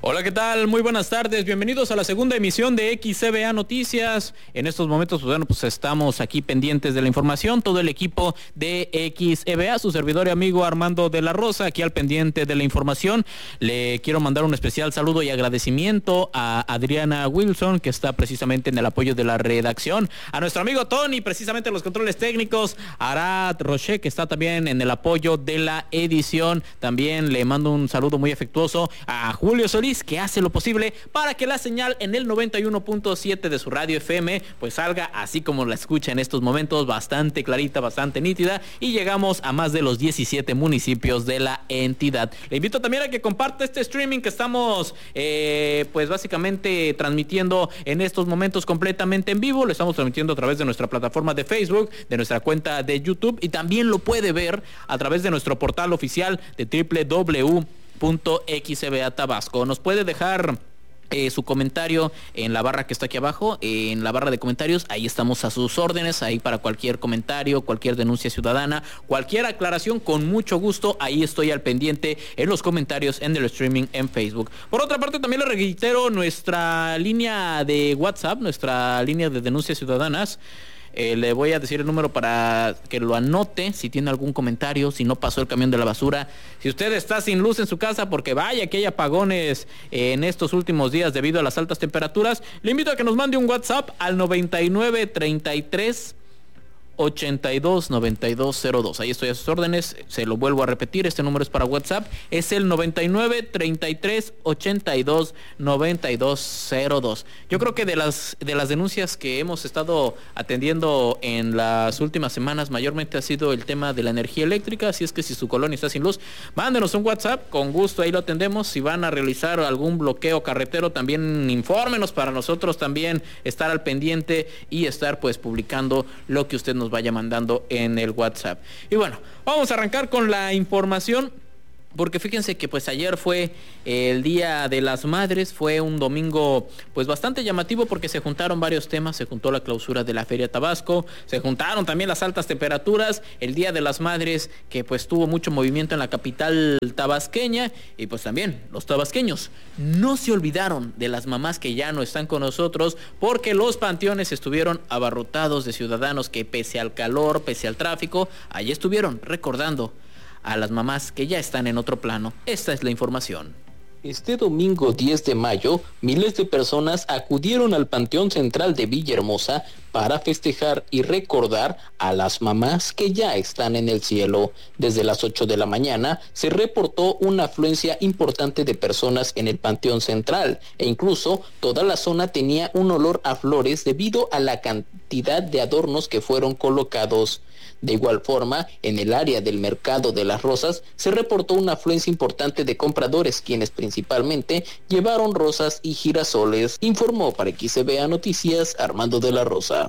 Hola, ¿qué tal? Muy buenas tardes. Bienvenidos a la segunda emisión de XCBA Noticias. En estos momentos, pues estamos aquí pendientes de la información. Todo el equipo de XCBA, su servidor y amigo Armando de la Rosa, aquí al pendiente de la información. Le quiero mandar un especial saludo y agradecimiento a Adriana Wilson, que está precisamente en el apoyo de la redacción. A nuestro amigo Tony, precisamente en los controles técnicos. A Arad Roche, que está también en el apoyo de la edición. También le mando un saludo muy afectuoso a Julio Solís, que hace lo posible para que la señal en el 91.7 de su radio FM pues salga así como la escucha en estos momentos, bastante clarita, bastante nítida, y llegamos a más de los 17 municipios de la entidad. Le invito también a que comparta este streaming que estamos pues básicamente transmitiendo en estos momentos completamente en vivo. Lo estamos transmitiendo a través de nuestra plataforma de Facebook, de nuestra cuenta de YouTube, y también lo puede ver a través de nuestro portal oficial de www.xcba Tabasco. Nos puede dejar su comentario en la barra que está aquí abajo, en la barra de comentarios. Ahí estamos a sus órdenes, ahí para cualquier comentario, cualquier denuncia ciudadana, cualquier aclaración, con mucho gusto. Ahí estoy al pendiente en los comentarios, en el streaming en Facebook. Por otra parte, también le reitero nuestra línea de WhatsApp, nuestra línea de denuncias ciudadanas. Le voy a decir el número para que lo anote si tiene algún comentario, si no pasó el camión de la basura, si usted está sin luz en su casa, porque vaya que hay apagones en estos últimos días debido a las altas temperaturas. Le invito a que nos mande un WhatsApp al 9933 829202. Ahí estoy a sus órdenes. Se lo vuelvo a repetir, este número es para WhatsApp, es el 9933829202. Yo creo que de las denuncias que hemos estado atendiendo en las últimas semanas, mayormente ha sido el tema de la energía eléctrica. Así es que si su colonia está sin luz, mándenos un WhatsApp, con gusto ahí lo atendemos. Si van a realizar algún bloqueo carretero, también infórmenos para nosotros también estar al pendiente y estar pues publicando lo que usted nos vaya mandando en el WhatsApp. Y bueno, vamos a arrancar con la información, porque fíjense que pues ayer fue el Día de las Madres. Fue un domingo pues bastante llamativo, porque se juntaron varios temas. Se juntó la clausura de la Feria Tabasco, se juntaron también las altas temperaturas, el Día de las Madres, que pues tuvo mucho movimiento en la capital tabasqueña, y pues también los tabasqueños no se olvidaron de las mamás que ya no están con nosotros, porque los panteones estuvieron abarrotados de ciudadanos que, pese al calor, pese al tráfico, allí estuvieron recordando a las mamás que ya están en otro plano. Esta es la información. Este domingo 10 de mayo, miles de personas acudieron al Panteón Central de Villahermosa para festejar y recordar a las mamás que ya están en el cielo. Desde las 8 de la mañana se reportó una afluencia importante de personas en el Panteón Central, e incluso toda la zona tenía un olor a flores debido a la cantidad de adornos que fueron colocados. De igual forma, en el área del Mercado de las Rosas se reportó una afluencia importante de compradores, quienes principalmente llevaron rosas y girasoles. Informó para XCBA Noticias Armando de la Rosa.